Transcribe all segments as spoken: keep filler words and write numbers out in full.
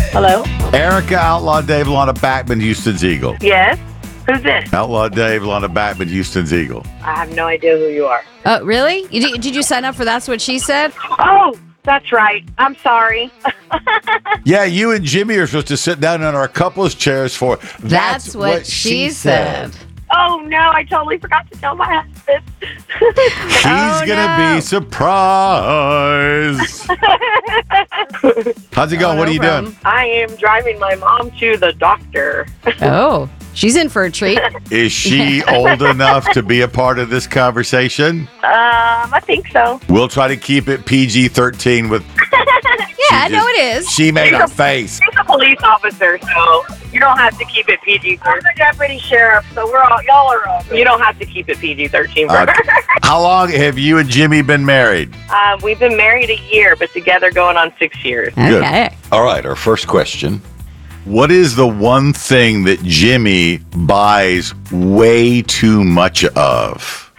Hello? Erica, Outlaw Dave, Lana Backman, Houston's Eagle. Yes? Who's this? Outlaw Dave, Lana Backman, Houston's Eagle. I have no idea who you are. Oh, really? You, did, did you sign up for That's What She Said? Oh, that's right. I'm sorry. Yeah, you and Jimmy are supposed to sit down in our couples chairs for That's, That's What, She Said. Oh, no, I totally forgot to tell my husband. She's Oh, gonna no. be surprised. How's it going? Oh, what no are you problem. doing? I am driving my mom to the doctor. Oh, she's in for a treat. Is she old enough to be a part of this conversation? Um, I think so. We'll try to keep it P G thirteen with. Yeah, I She know just- it is. She made a face. He's a police officer, so you don't have to keep it P G thirteen. I'm a deputy sheriff, so we're all, y'all are all good. You don't have to keep it P G thirteen, bro. Uh, how long have you and Jimmy been married? um, we've been married a year, but together going on six years. Good. Okay. All right, our first question. What is the one thing that Jimmy buys way too much of?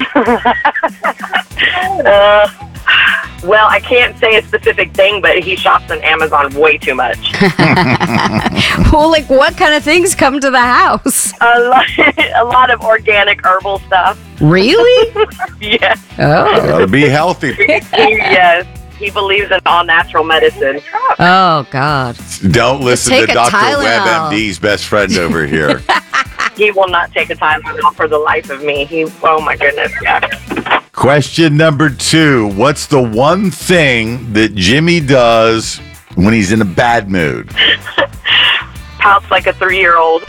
Uh, well, I can't say a specific thing, but he shops on Amazon way too much. Well, like, what kind of things come to the house? a, lot, a lot of organic herbal stuff. Really? Yes, Oh. Gotta be healthy. yes. He believes in all natural medicine. Oh, God. Don't listen Take to a Doctor Tylenol. WebMD's best friend over here. He will not take a Tylenol for the life of me. He, oh my goodness, yeah. Question number two. What's the one thing that Jimmy does when he's in a bad mood? Pouts like a three-year-old.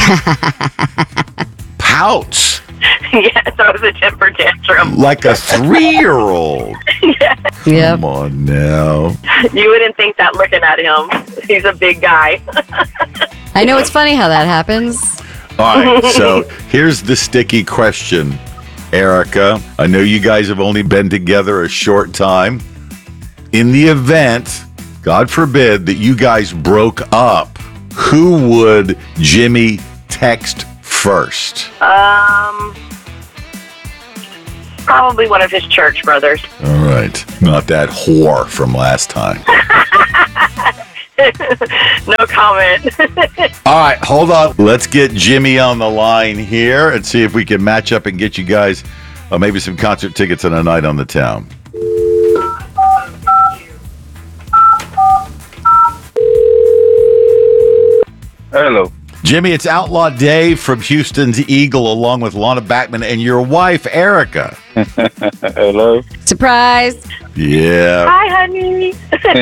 Pouts Yeah, throws a temper tantrum. like a three-year-old. Yep. Come on now. You wouldn't think that looking at him. He's a big guy. I know it's funny how that happens. All right, so here's the sticky question, Erica. I know you guys have only been together a short time. In the event, God forbid, that you guys broke up, who would Jimmy text first? Um, probably one of his church brothers. All right, not that whore from last time. No comment. All right, hold on. Let's get Jimmy on the line here and see if we can match up and get you guys uh, maybe some concert tickets and a night on the town. Hello. Jimmy, it's Outlaw Dave from Houston's Eagle along with Lana Backman and your wife, Erica. Hello. Surprise. Yeah. Hi, honey.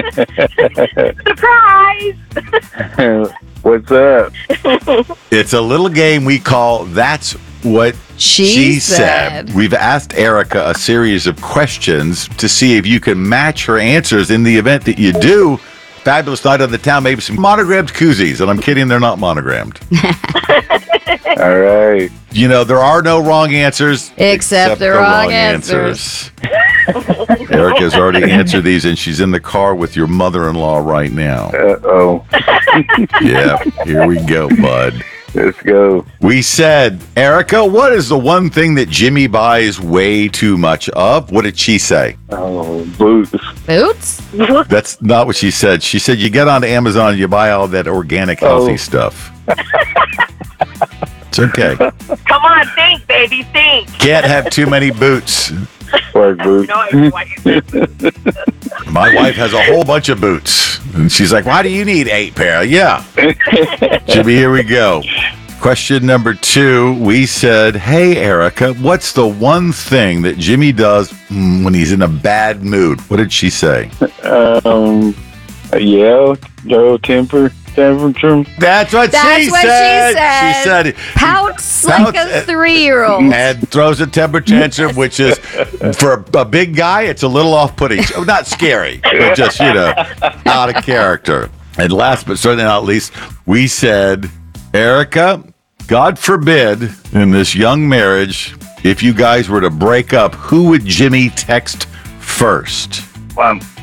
Surprise. What's up? It's a little game we call That's What She Said. We've asked Erica a series of questions to see if you can match her answers. In the event that you do, fabulous night on the town, maybe some monogrammed koozies. And I'm kidding, they're not monogrammed. All right. You know, there are no wrong answers. Except the wrong answers. Erica's already answered these, and she's in the car with your mother-in-law right now. Uh-oh. Yeah, here we go, bud. Let's go. We said, Erica, what is the one thing that Jimmy buys way too much of? What did she say? Oh, boots. Boots? That's not what she said. She said you get onto Amazon and you buy all that organic, healthy Oh. stuff. It's okay. Come on, think, baby, think. Can't have too many boots. Work boots. No, it's what you said. My wife has a whole bunch of boots. And she's like, why do you need eight pair? Yeah. Jimmy, here we go. Question number two. We said, hey, Erica, what's the one thing that Jimmy does mm, when he's in a bad mood? What did she say? Um, yell, no temper, temperature. That's what, That's she, what she said. said. She said. Pouts Pouts, like uh, a three-year-old. And throws a temper tantrum, which is, for a, a big guy, it's a little off-putting. Oh, not scary, but just, you know, out of character. And last but certainly not least, we said, Erica, God forbid, in this young marriage, if you guys were to break up, who would Jimmy text first? Um,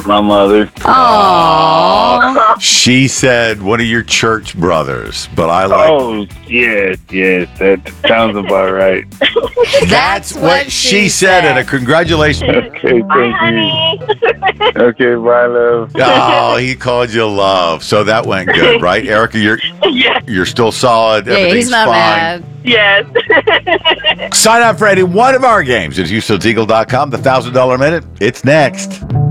My mother. Oh. She said one of your church brothers, but I like. Oh, yes, yes. That sounds about right. That's what she said, and a congratulations. Okay, Bye, thank honey. you. Okay, bye, love. Oh, he called you love, so that went good, right, Erica? You're yes. you're still solid. Yeah, Everything's he's not fine. mad. Yes. Sign up for any one of our games at Houston's Eagle dot com. The thousand dollar minute. It's next.